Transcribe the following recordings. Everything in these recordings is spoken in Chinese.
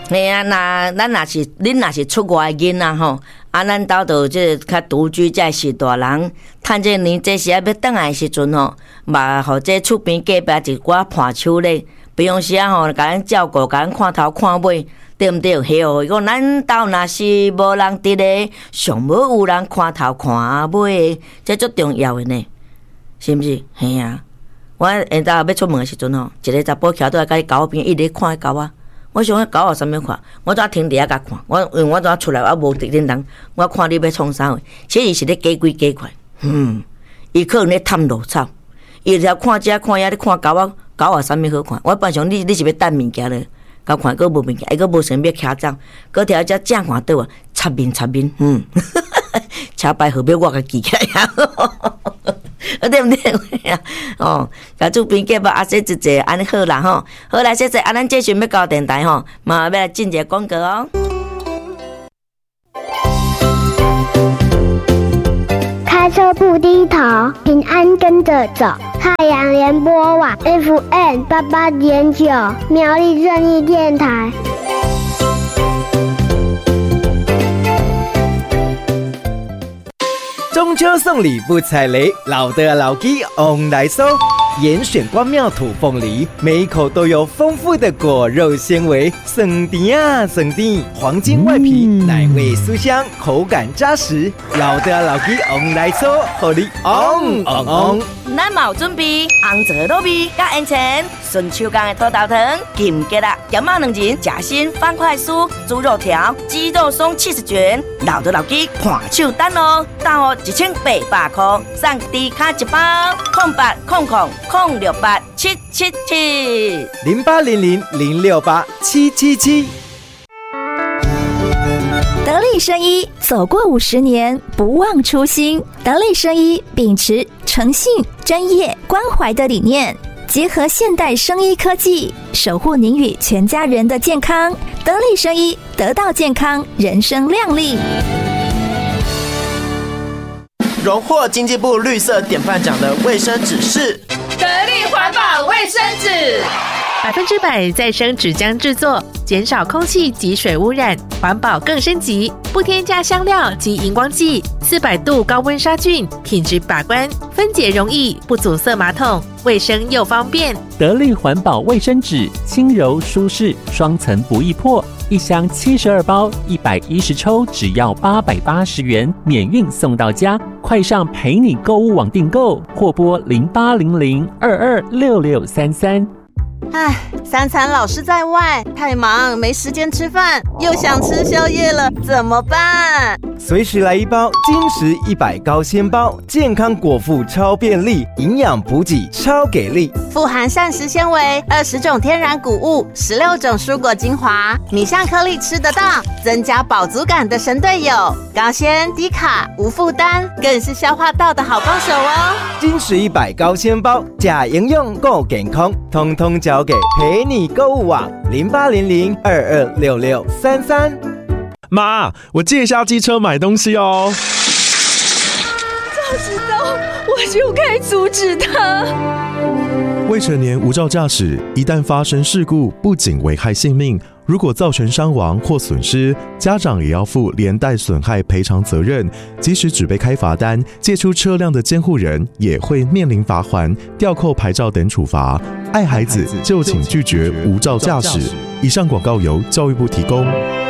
嘿啊，那咱恁若是出外的囡仔吼，咱兜就即较独居，才是大人。趁这年这时啊要转来的时阵吼，嘛，互这厝边隔壁一寡伴手礼，比方时啊吼，甲咱照顾，甲咱看头看尾，对毋对？嘿哦，讲咱兜若是无人伫咧，上无有人看头看尾，这足重要的呢，是毋是？嘿啊，我下昼要出门的时阵吼，一个查甫徛倒来甲伊狗边，一直看伊狗啊。我想迄狗有啥物看？我怎停伫遐甲看？我怎出来？我无伫恁人，我看你要创啥货？其实伊是咧假鬼假怪。伊可能咧探路草，伊条看遮看遐咧看狗啊，狗有啥物好看？我本想你是要等物件咧，甲看佫无物件，伊佫无想要徛走，佫条遮正看倒啊，插面，车牌号码我甲记起来啊。对不对？哦，甲厝边隔壁阿说一者，安尼好啦吼。好啦，谢谢。咱继续要到电台吼，嘛要来进一个广告哦。 开车不低头，平安跟着走。太阳联播网 FM88.9，苗栗正义电台。 中秋送礼不踩雷，老的老鸡 on 来收。严选光妙土凤梨，每一口都有丰富的果肉纤维，酸甜啊酸甜，黄金外皮，奶味酥香，口感扎实。老的老鸡 on 来收，互你 on。 咱嘛有准备红枣糯米甲烟肠，顺手工的土豆糖、金桔啦、咸肉两仁、夹心方块酥、猪肉条、鸡肉松70卷，老的老鸡看手等哦，到1800块，送低卡一包，0800068777 0800068777。 得力生医走过50年，不忘初心。得力生医秉持诚信、专业、关怀的理念，结合现代生医科技，守护您与全家人的健康。得力生医，得到健康，人生亮丽。 荣获经济部绿色典范奖的卫生纸是得力环保卫生纸，100%再生纸浆制作，减少空气及水污染，环保更升级，不添加香料及荧光剂，400度高温杀菌，品质把关，分解容易，不阻塞马桶，卫生又方便。 得力环保卫生纸，轻柔舒适，双层不易破，一箱72包，110抽，只要880元，免运送到家。快上陪你购物网订购，或拨0800226633。 三餐老是在外，太忙没时间吃饭，又想吃宵夜了，怎么办？ 随时来一包金石100高纤包，健康果腹超便利，营养补给超给力， 富含膳食纤维，20种天然谷物，16种蔬果精华，米香颗粒吃得到，增加饱足感的神队友，高纤低卡无负担，更是消化道的好帮手哦。 金石100高纤包，假营养够健康，通通交给陪你购物网0800226633。 妈，我借一下机车买东西哦。 早知道我就该阻止他。 未成年无照驾驶，一旦发生事故，不仅危害性命，如果造成伤亡或损失，家长也要负连带损害赔偿责任。即使只被开罚单，借出车辆的监护人也会面临罚锾、吊扣牌照等处罚。爱孩子就请拒绝无照驾驶。以上广告由教育部提供。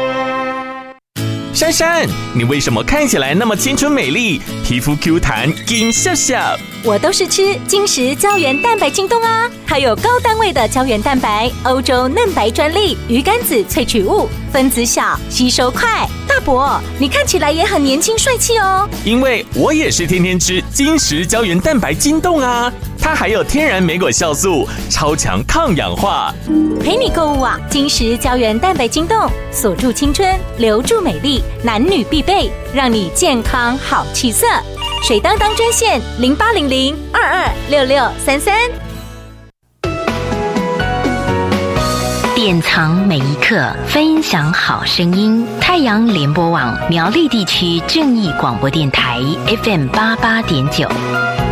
珊珊，你为什么看起来那么青春美丽，皮肤 Q 弹，金笑笑？ 我都是吃金石胶原蛋白晶冻啊，它有高单位的胶原蛋白，欧洲嫩白专利，鱼肝子萃取物，分子小，吸收快。大伯，你看起来也很年轻帅气哦。 因为我也是天天吃金石胶原蛋白晶冻啊，它还有天然莓果酵素，超强抗氧化。 陪你购物网，金石胶原蛋白晶冻，锁住青春，留住美丽，男女必备，让你健康好气色。水当当专线0800226633。 典藏每一刻，分享好声音。太阳联播网苗栗地区正义广播电台 FM88.9。